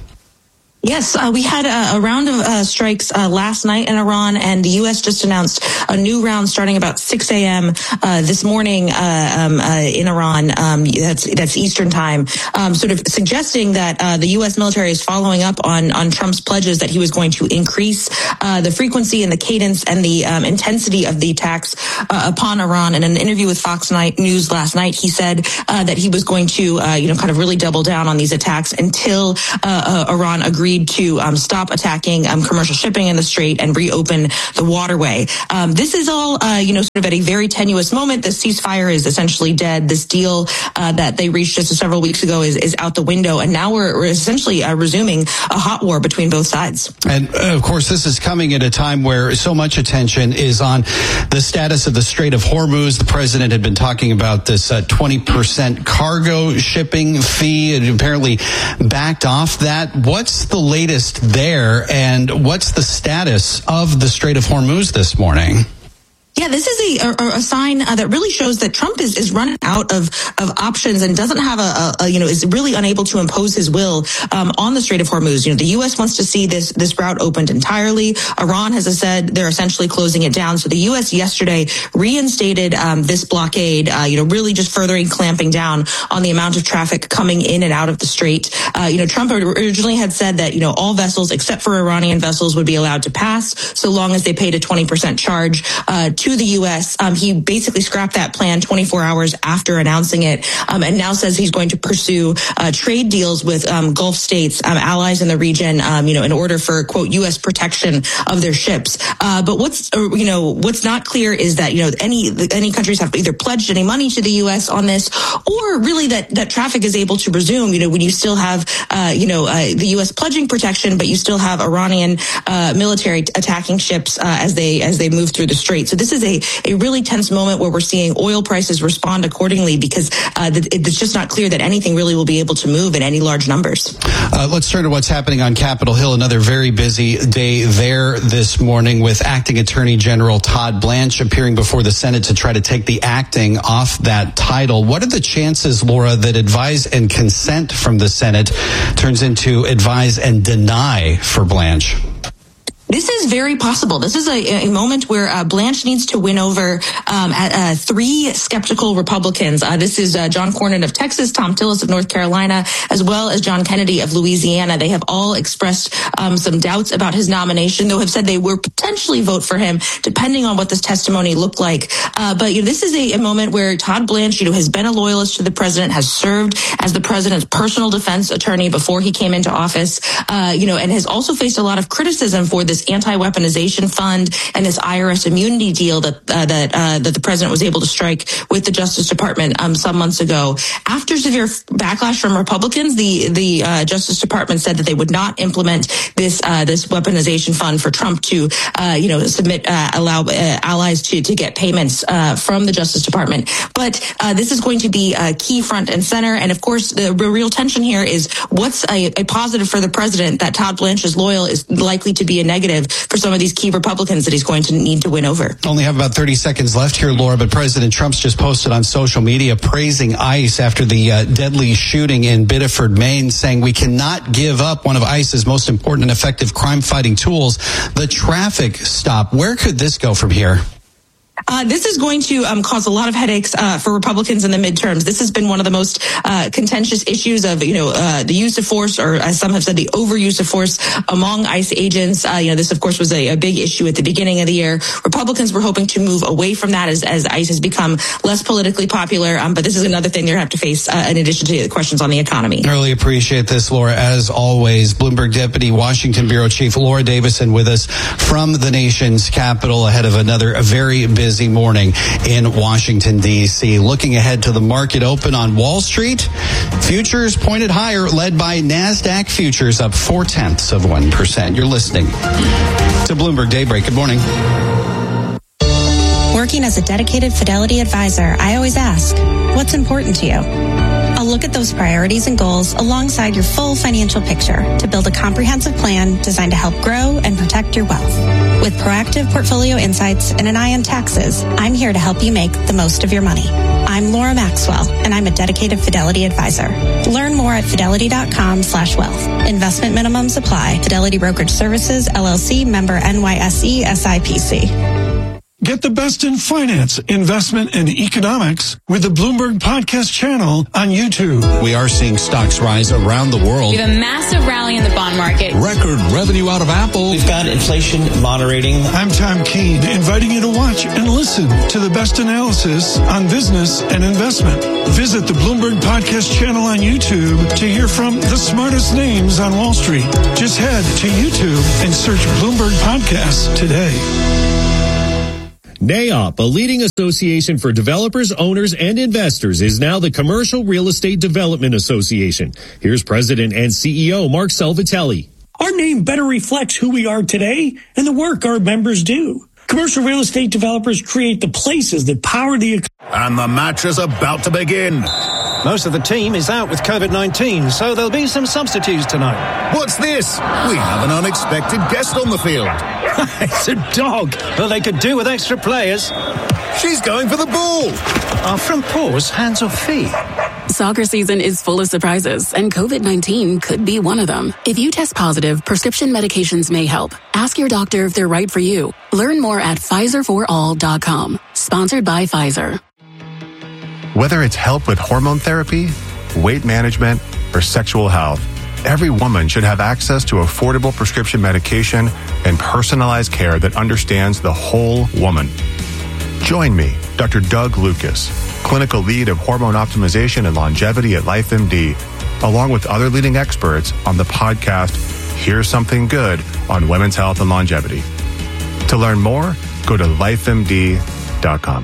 Yes, uh, we had a, a round of uh, strikes uh, last night in Iran, and the U S just announced a new round starting about six a.m. Uh, this morning uh, um, uh, in Iran. Um, that's that's Eastern time, um, sort of suggesting that uh, the U S military is following up on on Trump's pledges that he was going to increase uh, the frequency and the cadence and the um, intensity of the attacks uh, upon Iran. In an interview with Fox News last night, he said uh, that he was going to, uh, you know, kind of really double down on these attacks until uh, uh, Iran agreed to um, stop attacking um, commercial shipping in the Strait and reopen the waterway. Um, this is all, uh, you know, sort of at a very tenuous moment. The ceasefire is essentially dead. This deal uh, that they reached just several weeks ago is, is out the window, and now we're, we're essentially uh, resuming a hot war between both sides. And uh, of course, this is coming at a time where so much attention is on the status of the Strait of Hormuz. The president had been talking about this uh, twenty percent cargo shipping fee, and apparently backed off that. What's the latest there, and what's the status of the Strait of Hormuz this morning? Yeah, this is a, a, a sign uh, that really shows that Trump is, is running out of, of options and doesn't have a, a, a, you know, is really unable to impose his will um, on the Strait of Hormuz. You know, the U S wants to see this this route opened entirely. Iran has said they're essentially closing it down. So the U S yesterday reinstated um, this blockade, uh, you know, really just furthering clamping down on the amount of traffic coming in and out of the Strait. Uh, you know, Trump originally had said that, you know, all vessels except for Iranian vessels would be allowed to pass so long as they paid a twenty percent charge uh, to the U S. Um, he basically scrapped that plan twenty-four hours after announcing it, um, and now says he's going to pursue uh, trade deals with um, Gulf states, um, allies in the region, um, you know, in order for, quote, U S protection of their ships. Uh, but what's, uh, you know, what's not clear is that, you know, any any countries have either pledged any money to the U S on this, or really that, that traffic is able to resume, you know, when you still have, uh, you know, uh, the U S pledging protection, but you still have Iranian uh, military attacking ships uh, as they as they move through the Strait. So this is a a really tense moment where we're seeing oil prices respond accordingly, because uh, it's just not clear that anything really will be able to move in any large numbers. Uh, let's turn to what's happening on Capitol Hill. Another very busy day there this morning, with Acting Attorney General Todd Blanche appearing before the Senate to try to take the acting off that title. What are the chances, Laura, that advise and consent from the Senate turns into advise and deny for Blanche? This is very possible. This is a, a moment where uh, Blanche needs to win over um, uh, three skeptical Republicans. Uh, this is uh, John Cornyn of Texas, Tom Tillis of North Carolina, as well as John Kennedy of Louisiana. They have all expressed um, some doubts about his nomination, though have said they would potentially vote for him, depending on what this testimony looked like. Uh, but you know, this is a, a moment where Todd Blanche, you know, has been a loyalist to the president, has served as the president's personal defense attorney before he came into office, uh, you know, and has also faced a lot of criticism for this anti-weaponization fund and this I R S immunity deal that uh, that uh, that the president was able to strike with the Justice Department um, some months ago. After severe backlash from Republicans, the the uh, Justice Department said that they would not implement this uh, this weaponization fund for Trump to uh, you know submit uh, allow uh, allies to to get payments uh, from the Justice Department. But uh, this is going to be a key front and center. And of course, the real tension here is what's a, a positive for the president that Todd Blanche is loyal is likely to be a negative for some of these key Republicans that he's going to need to win over. Only have about thirty seconds left here, Laura, but President Trump's just posted on social media praising ICE after the uh, deadly shooting in Biddeford, Maine, saying we cannot give up one of ICE's most important and effective crime-fighting tools, the traffic stop. Where could this go from here? Uh, this is going to um, cause a lot of headaches uh, for Republicans in the midterms. This has been one of the most uh, contentious issues of, you know, uh, the use of force, or as some have said, the overuse of force among ICE agents. Uh, you know, this, of course, was a, a big issue at the beginning of the year. Republicans were hoping to move away from that as, as ICE has become less politically popular. Um, but this is another thing they're going to have to face uh, in addition to the questions on the economy. I really appreciate this, Laura. As always, Bloomberg Deputy Washington Bureau Chief Laura Davison with us from the nation's capital ahead of another very busy morning in Washington, D C. Looking ahead to the market open on Wall Street, futures pointed higher, led by NASDAQ futures up four tenths of one percent. You're listening to Bloomberg Daybreak. Good morning. Working as a dedicated Fidelity advisor, I always ask, what's important to you? I'll look at those priorities and goals alongside your full financial picture to build a comprehensive plan designed to help grow and protect your wealth. With proactive portfolio insights and an eye on taxes, I'm here to help you make the most of your money. I'm Laura Maxwell, and I'm a dedicated Fidelity advisor. Learn more at fidelity.com slash wealth. Investment minimums apply. Fidelity Brokerage Services, L L C, member N Y S E, S I P C. Get the best in finance, investment, and economics with the Bloomberg Podcast channel on YouTube. We are seeing stocks rise around the world. We have a massive rally in the bond market. Record revenue out of Apple. We've got inflation moderating. I'm Tom Keene, inviting you to watch and listen to the best analysis on business and investment. Visit the Bloomberg Podcast channel on YouTube to hear from the smartest names on Wall Street. Just head to YouTube and search Bloomberg Podcasts today. N A O P, a leading association for developers, owners, and investors, is now the Commercial Real Estate Development Association. Here's President and C E O Mark Salvatelli. Our name better reflects who we are today and the work our members do. Commercial real estate developers create the places that power the economy. And the match is about to begin. Most of the team is out with COVID nineteen, so there'll be some substitutes tonight. What's this? We have an unexpected guest on the field. It's a dog. Well, they could do with extra players. She's going for the ball. Our front paws, hands or feet? Soccer season is full of surprises, and COVID nineteen could be one of them. If you test positive, prescription medications may help. Ask your doctor if they're right for you. Learn more at Pfizer for all dot com. Sponsored by Pfizer. Whether it's help with hormone therapy, weight management, or sexual health, every woman should have access to affordable prescription medication and personalized care that understands the whole woman. Join me, Doctor Doug Lucas, clinical lead of hormone optimization and longevity at LifeMD, along with other leading experts on the podcast Here's Something Good on Women's Health and Longevity. To learn more, go to life M D dot com.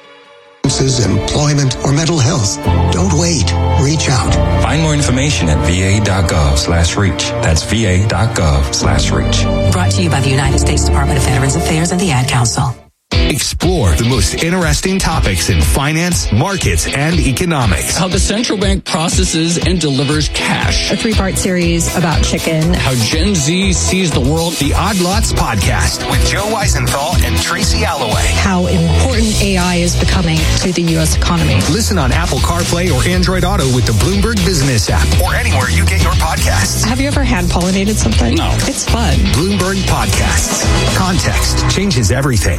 Employment, or mental health. Don't wait. Reach out. Find more information at va.gov slash reach. That's va.gov slash reach. Brought to you by the United States Department of Veterans Affairs and the Ad Council. Explore the most interesting topics in finance, markets, and economics. How the central bank processes and delivers cash. A three-part series about chicken. How Gen Z sees the world. The Odd Lots Podcast with Joe Weisenthal and Tracy Alloway. How important A I is becoming to the U S economy. Listen on Apple CarPlay or Android Auto with the Bloomberg Business app or anywhere you get your podcasts. Have you ever hand-pollinated something? No. It's fun. Bloomberg Podcasts. Context changes everything.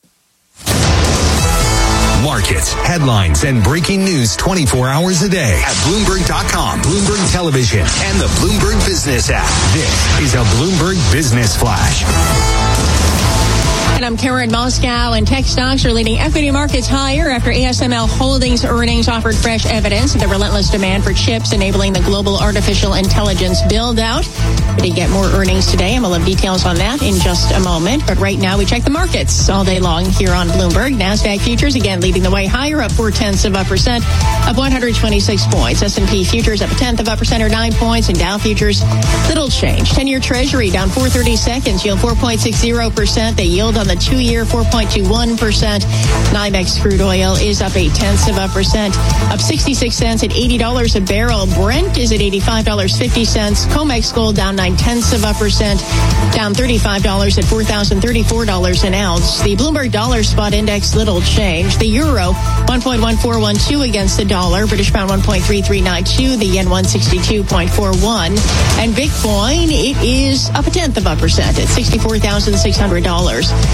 Markets, headlines, and breaking news twenty-four hours a day at Bloomberg dot com, Bloomberg Television, and the Bloomberg Business app. This is a Bloomberg Business Flash. And I'm Karen Moscow, and tech stocks are leading equity markets higher after A S M L Holdings earnings offered fresh evidence of the relentless demand for chips enabling the global artificial intelligence build-out. We did get more earnings today, and we'll have details on that in just a moment. But right now, we check the markets all day long here on Bloomberg. NASDAQ futures, again, leading the way higher, up four-tenths of a percent, up one hundred twenty-six points. S and P futures up a tenth of a percent or nine points, and Dow futures, little change. ten-year Treasury down four thirty-seconds, yield four point six zero percent. They yield on the two-year four point two one percent. NYMEX crude oil is up eight-tenths of a percent, up sixty-six cents at eighty dollars a barrel. Brent is at eighty-five dollars and fifty cents. COMEX gold down nine-tenths of a percent, down thirty-five dollars at four thousand thirty-four dollars an ounce. The Bloomberg Dollar Spot Index, little change. The euro, one point one four one two against the dollar. British pound, one point three three nine two. The yen, one sixty-two point four one. And Bitcoin, it is up a tenth of a percent at sixty-four thousand six hundred dollars.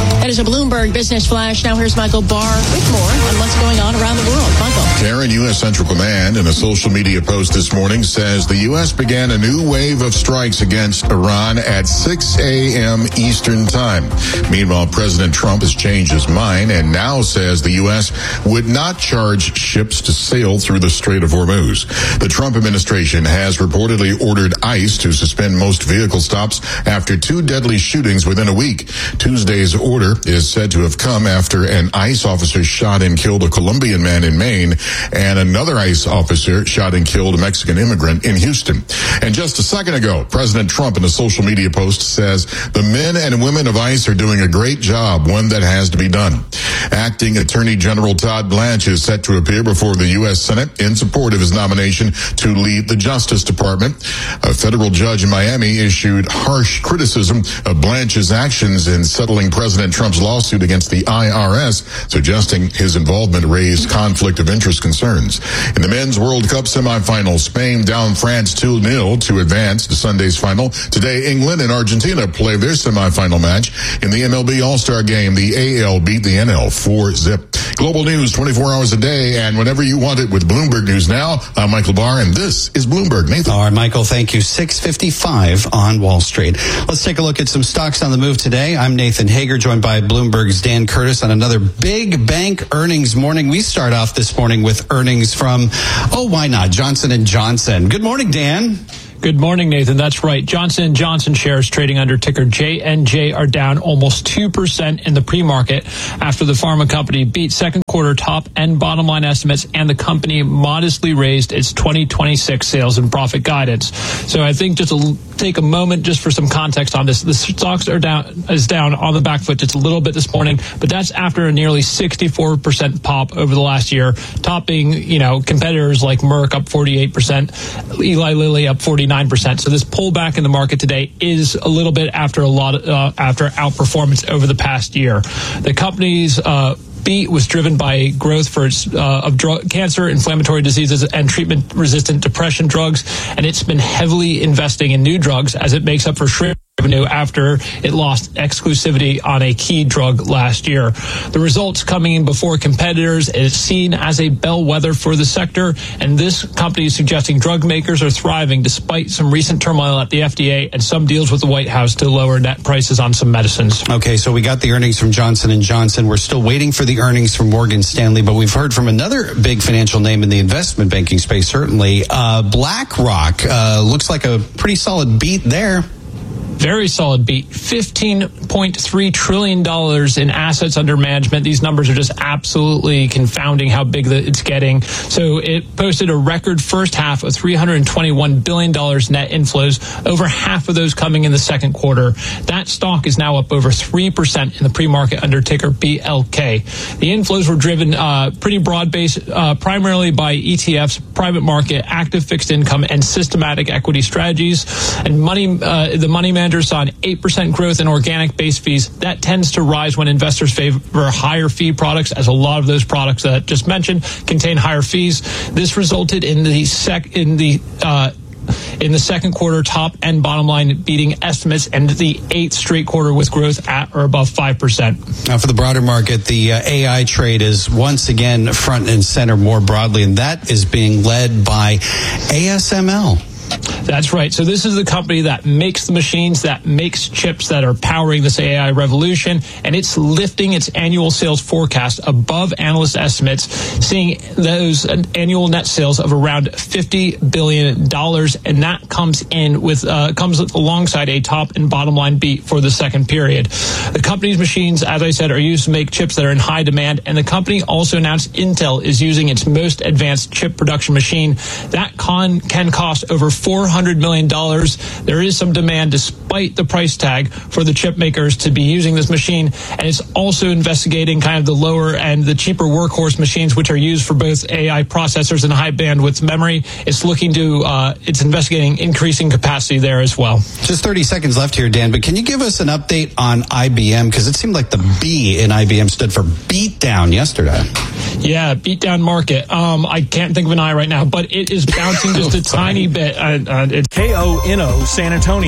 That is a Bloomberg Business Flash. Now here's Michael Barr with more on what's going on around the world. Michael. Karen, U S Central Command, in a social media post this morning, says the U S began a new wave of strikes against Iran at six a.m. Eastern Time. Meanwhile, President Trump has changed his mind and now says the U S would not charge ships to sail through the Strait of Hormuz. The Trump administration has reportedly ordered ICE to suspend most vehicle stops after two deadly shootings within a week. Tuesday's order is said to have come after an ICE officer shot and killed a Colombian man in Maine and another ICE officer shot and killed a Mexican immigrant in Houston. And just a second ago, President Trump in a social media post says the men and women of ICE are doing a great job, one that has to be done. Acting Attorney General Todd Blanche is set to appear before the U S Senate in support of his nomination to lead the Justice Department. A federal judge in Miami issued harsh criticism of Blanche's actions in settling President Trump's lawsuit against the I R S, suggesting his involvement raised conflict of interest concerns. In the Men's World Cup semifinal, Spain down France two nil to advance to Sunday's final. Today, England and Argentina play their semifinal match. In the M L B All-Star Game, the A L beat the N L four zip. Global news twenty-four hours a day and whenever you want it with Bloomberg News Now. I'm Michael Barr, and this is Bloomberg. Nathan. All right, Michael, thank you. six fifty-five on Wall Street. Let's take a look at some stocks on the move today. I'm Nathan Hager, joined by Bloomberg's Dan Curtis on another big bank earnings morning. We start off this morning with earnings from, oh, why not, Johnson and Johnson. Good morning, Dan. Good morning, Nathan. That's right. Johnson and Johnson shares trading under ticker J N J are down almost two percent in the pre-market after the pharma company beat second quarter top and bottom line estimates, and the company modestly raised its twenty twenty-six sales and profit guidance. So I think just to take a moment just for some context on this, the stocks are down is down on the back foot just a little bit this morning, but that's after a nearly sixty-four percent pop over the last year, topping, you know, competitors like Merck up forty-eight percent, Eli Lilly up forty-nine percent. So this pullback in the market today is a little bit after a lot of, uh, after outperformance over the past year. The company's uh, beat was driven by growth for its uh, of drug, cancer, inflammatory diseases, and treatment-resistant depression drugs, and it's been heavily investing in new drugs as it makes up for shrink revenue after it lost exclusivity on a key drug last year. The results coming in before competitors is seen as a bellwether for the sector, and this company is suggesting drug makers are thriving despite some recent turmoil at the F D A and some deals with the White House to lower net prices on some medicines. Okay, so we got the earnings from Johnson and Johnson. We're still waiting for the earnings from Morgan Stanley, but we've heard from another big financial name in the investment banking space, certainly. Uh, BlackRock uh, looks like a pretty solid beat there. Very solid beat. fifteen point three trillion dollars in assets under management. These numbers are just absolutely confounding how big the, it's getting. So it posted a record first half of three hundred twenty-one billion dollars net inflows, over half of those coming in the second quarter. That stock is now up over three percent in the pre-market under ticker B L K. The inflows were driven uh, pretty broad-based, uh, primarily by E T Fs, private market, active fixed income, and systematic equity strategies. And money, uh, the money managers saw an eight percent growth in organic base fees. That tends to rise when investors favor higher fee products, as a lot of those products that I just mentioned contain higher fees. This resulted in the sec in the uh, in the second quarter top and bottom line beating estimates, and the eighth straight quarter with growth at or above five percent. Now for the broader market, the uh, A I trade is once again front and center more broadly, and that is being led by A S M L. That's right. So this is the company that makes the machines, that makes chips that are powering this A I revolution, and it's lifting its annual sales forecast above analyst estimates, seeing those annual net sales of around fifty billion dollars, and that comes in with uh, comes alongside a top and bottom line beat for the second period. The company's machines, as I said, are used to make chips that are in high demand, and the company also announced Intel is using its most advanced chip production machine. That con can cost over four hundred million dollars. There is some demand despite the price tag for the chip makers to be using this machine, and it's also investigating kind of the lower and the cheaper workhorse machines, which are used for both A I processors and high bandwidth memory. It's looking to, uh, it's investigating increasing capacity there as well. Just thirty seconds left here, Dan, but can you give us an update on I B M? Because it seemed like the B in I B M stood for beat down yesterday. Yeah, beat down market. Um, I can't think of an I right now, but it is bouncing just a tiny bit. Uh, uh, K O N O San Antonio.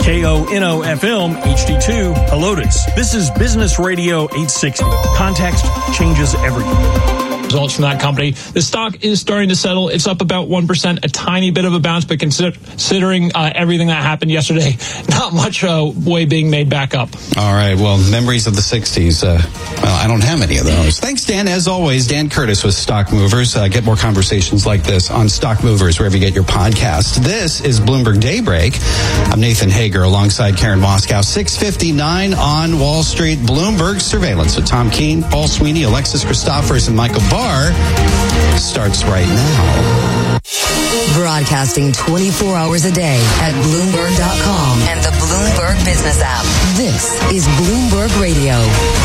K O N O F M H D two, Helotes. This is Business Radio eight sixty. Context changes everything. Results from that company. The stock is starting to settle. It's up about one percent, a tiny bit of a bounce, but consider, considering uh, everything that happened yesterday, not much uh, way being made back up. All right. Well, memories of the sixties. Uh, well, I don't have any of those. Thanks, Dan. As always, Dan Curtis with Stock Movers. Uh, get more conversations like this on Stock Movers, wherever you get your podcast. This is Bloomberg Daybreak. I'm Nathan Hager alongside Karen Moskow. six fifty-nine on Wall Street. Bloomberg Surveillance with Tom Keene, Paul Sweeney, Alexis Christophers, and Michael Barr starts right now. Broadcasting twenty-four hours a day at Bloomberg dot com and the Bloomberg Business app. This is Bloomberg Radio.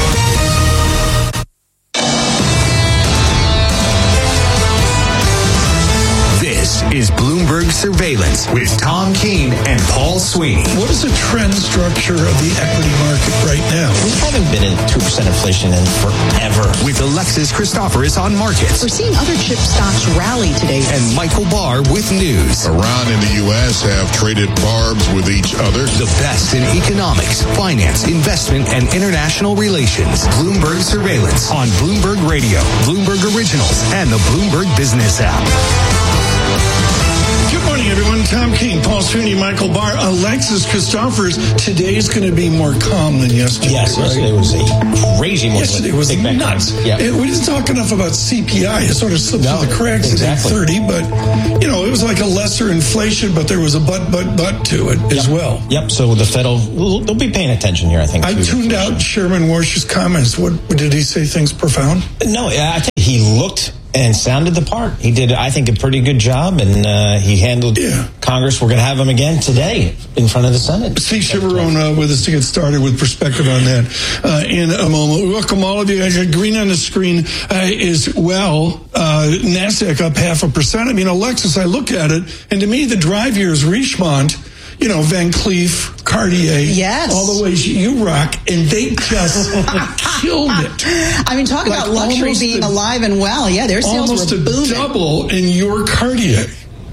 This is Bloomberg Surveillance with Tom Keene and Paul Sweeney. What is the trend structure of the equity market right now? We haven't been in two percent inflation in forever. With Alexis Christophers on markets. We're seeing other chip stocks rally today. And Michael Barr with news. Iran and the U S have traded barbs with each other. The best in economics, finance, investment, and international relations. Bloomberg Surveillance on Bloomberg Radio, Bloomberg Originals, and the Bloomberg Business app. Good morning, everyone. Tom Keene, Paul Sweeney, Michael Barr, Alexis Christophers. Today's going to be more calm than yesterday. Yes, right? yesterday was a crazy morning. Yesterday was nuts. Yep. It, we didn't talk enough about C P I. It sort of slipped no, through the cracks exactly. at eight thirty, but, you know, it was like a lesser inflation, but there was a but, but, but to it yep. as well. Yep, so the Fed will they'll be paying attention here, I think. I tuned out Chairman Warsh's comments. What did he say? Things profound? No, I think he looked and sounded the part. He did, I think, a pretty good job, and uh, he handled yeah. Congress. We're going to have him again today in front of the Senate. Steve Chivarone uh, with us to get started with perspective on that uh, in a moment. We welcome all of you. As green on the screen uh, is, well, uh, NASDAQ up half a percent. I mean, Alexis, I look at it, and to me, the drive here is Richemont, you know, Van Cleef, Cartier, yes, all the ways you rock, and they just killed it. I mean, talk like about luxury being a, alive and well. Yeah, their sales almost were booming. Almost a double in your Cartier.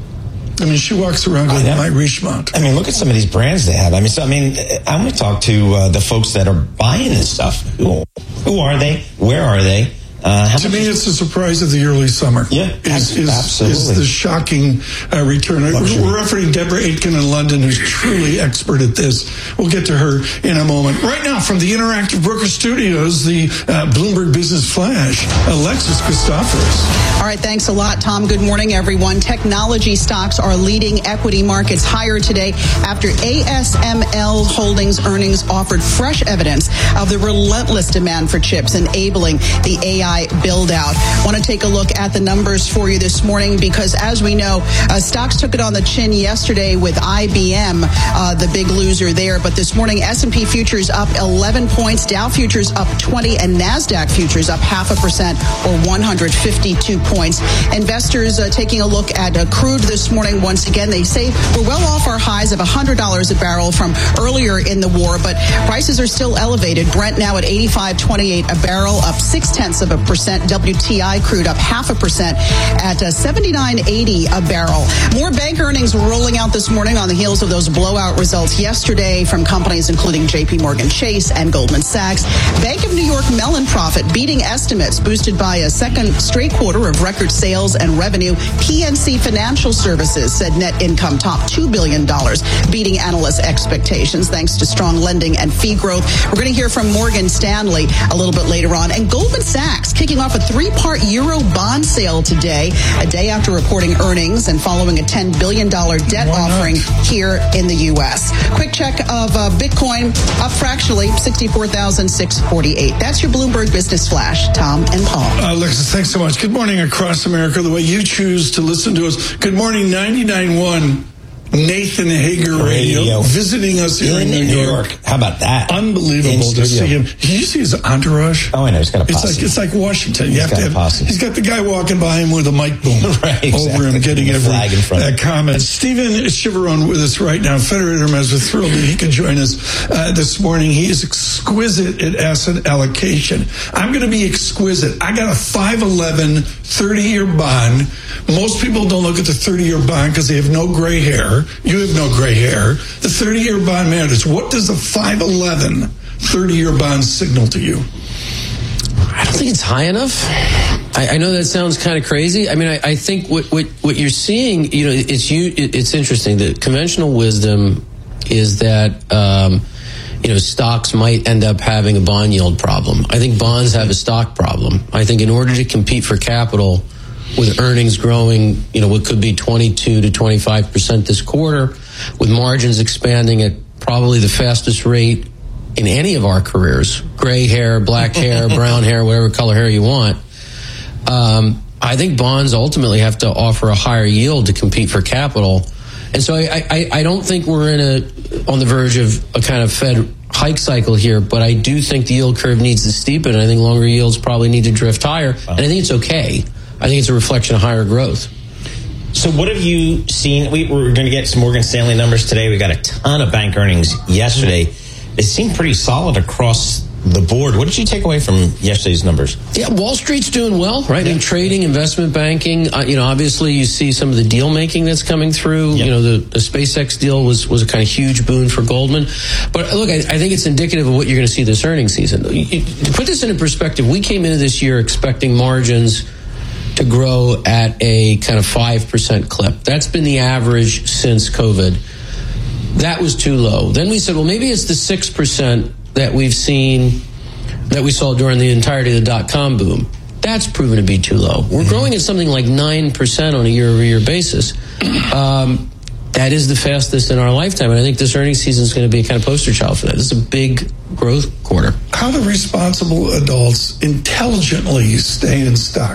I mean, she walks around with my Richemont. I mean, look at some of these brands they have. I mean, so I mean, I want to talk to uh, the folks that are buying this stuff. Who, who are they? Where are they? Uh, to me, it's the surprise of the early summer. Yeah, is, is, absolutely. Is the shocking uh, return. Luxury. We're referencing Deborah Aitken in London, who's truly expert at this. We'll get to her in a moment. Right now, from the Interactive Broker Studios, the uh, Bloomberg Business Flash, Alexis Christophers. All right, thanks a lot, Tom. Good morning, everyone. Technology stocks are leading equity markets higher today after A S M L Holdings earnings offered fresh evidence of the relentless demand for chips enabling the A I build out. I want to take a look at the numbers for you this morning because, as we know, uh, stocks took it on the chin yesterday with I B M, uh, the big loser there. But this morning, S and P futures up eleven points, Dow futures up twenty, and NASDAQ futures up half a percent or one hundred fifty-two points. Investors uh, taking a look at uh, crude this morning. Once again, they say we're well off our highs of one hundred dollars a barrel from earlier in the war, but prices are still elevated. Brent now at eighty-five twenty-eight a barrel, up six tenths of a percent. W T I crude up half a percent at uh, seventy-nine eighty a barrel. More bank earnings rolling out this morning on the heels of those blowout results yesterday from companies including J P Morgan Chase and Goldman Sachs. Bank of New York Mellon profit beating estimates, boosted by a second straight quarter of record sales and revenue. P N C Financial Services said net income topped two billion dollars, beating analyst expectations thanks to strong lending and fee growth. We're going to hear from Morgan Stanley a little bit later on, and Goldman Sachs kicking off a three-part euro bond sale today, a day after reporting earnings and following a ten billion dollars debt offering here in the U S. Quick check of uh, Bitcoin up fractionally, sixty-four thousand six hundred forty-eight. That's your Bloomberg Business Flash. Tom and Paul. Uh, Alexis, thanks so much. Good morning across America, the way you choose to listen to us. Good morning, ninety-nine point one. Nathan Hager Radio, Radio, visiting us here in, in New, New York. York. How about that? Unbelievable to see him. Did you see his entourage? Oh, I know. He's got a posse. It's like, it's like Washington. You he's have got to a have, posse. He's got the guy walking by him with a mic boom right, exactly. over him, getting every flag in front uh, comment. Stephen Chivarone with us right now. Federator Mez, we're thrilled that he could join us uh, this morning. He is exquisite at asset allocation. I'm going to be exquisite. I got a five eleven thirty-year bond. Most people don't look at the thirty-year bond because they have no gray hair. You have no gray hair. The thirty-year bond matters. What does the five eleven thirty-year bond signal to you? I don't think it's high enough. I, I know that sounds kind of crazy. I mean, I, I think what, what what you're seeing, you know, it's you. It's interesting. The conventional wisdom is that um, you know stocks might end up having a bond yield problem. I think bonds have a stock problem. I think in order to compete for capital, with earnings growing, you know, what could be twenty-two to twenty-five percent this quarter, with margins expanding at probably the fastest rate in any of our careers, gray hair, black hair, brown hair, whatever color hair you want. Um, I think bonds ultimately have to offer a higher yield to compete for capital. And so I, I, I don't think we're in a on the verge of a kind of Fed hike cycle here, but I do think the yield curve needs to steepen. I think longer yields probably need to drift higher, and I think it's okay. I think it's a reflection of higher growth. So what have you seen? We, we're going to get some Morgan Stanley numbers today. We got a ton of bank earnings yesterday. They seem pretty solid across the board. What did you take away from yesterday's numbers? Yeah, Wall Street's doing well, right? Yeah. In trading, investment banking, uh, you know, obviously you see some of the deal making that's coming through. Yep. You know, the, the SpaceX deal was, was a kind of huge boon for Goldman. But look, I, I think it's indicative of what you're going to see this earnings season. You, you, to put this into perspective, we came into this year expecting margins to grow at a kind of five percent clip. That's been the average since COVID. That was too low. Then we said, well, maybe it's the six percent that we've seen, that we saw during the entirety of the dot-com boom. That's proven to be too low. We're mm-hmm. growing at something like nine percent on a year-over-year basis. Um, that is the fastest in our lifetime, and I think this earnings season is going to be a kind of poster child for that. This is a big growth quarter. How do responsible adults intelligently stay in stock?